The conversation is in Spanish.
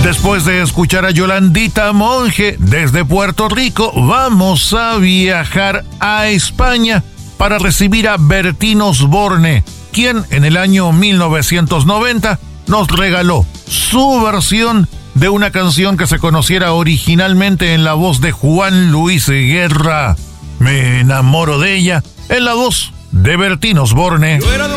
Después de escuchar a Yolandita Monge desde Puerto Rico, vamos a viajar a España para recibir a Bertín Osborne, quien en el año 1990 nos regaló su versión de una canción que se conociera originalmente en la voz de Juan Luis Guerra. Me enamoro de ella en la voz de Bertín Osborne.